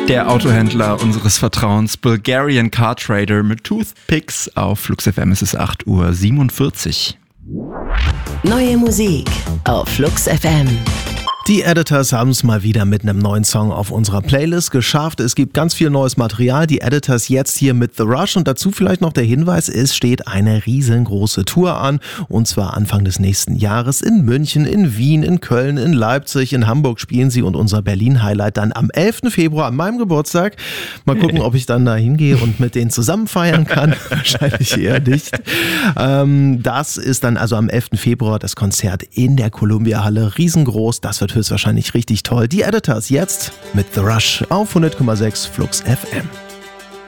Der Autohändler unseres Vertrauens, Bulgarian Car Trader mit Toothpicks. Auf Flux FM ist es 8:47 Uhr. Neue Musik auf Flux FM. Die Editors haben es mal wieder mit einem neuen Song auf unserer Playlist geschafft. Es gibt ganz viel neues Material. Die Editors jetzt hier mit The Rush. Und dazu vielleicht noch der Hinweis, es steht eine riesengroße Tour an. Und zwar Anfang des nächsten Jahres in München, in Wien, in Köln, in Leipzig, in Hamburg spielen sie. Und unser Berlin-Highlight dann am 11. Februar an meinem Geburtstag. Mal gucken, ob ich dann da hingehe und mit denen zusammen feiern kann. Wahrscheinlich eher nicht. Das ist dann also am 11. Februar das Konzert in der Columbia-Halle. Riesengroß. Das wird höchstwahrscheinlich richtig toll. Die Editors jetzt mit The Rush auf 100,6 Flux FM.